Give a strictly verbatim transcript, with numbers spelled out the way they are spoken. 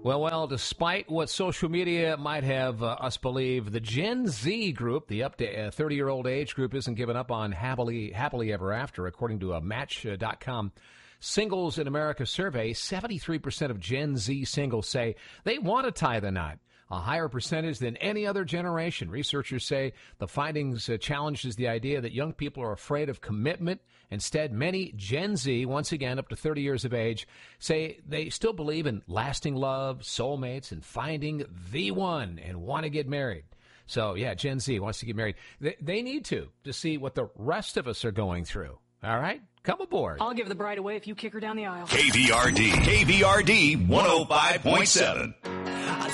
Well, well, despite what social media might have uh, us believe, the Gen Z group, the up to thirty-year-old age group, isn't giving up on happily, happily ever after. According to a Match dot com Singles in America survey, seventy-three percent of Gen Z singles say they want to tie the knot, a higher percentage than any other generation. Researchers say the findings uh, challenges the idea that young people are afraid of commitment. Instead, many Gen Z, once again up to thirty years of age, say they still believe in lasting love, soulmates, and finding the one and want to get married. So, yeah, Gen Z wants to get married. They, they need to, to see what the rest of us are going through. All right? Come aboard. I'll give the bride away if you kick her down the aisle. K V R D. K V R D one oh five point seven.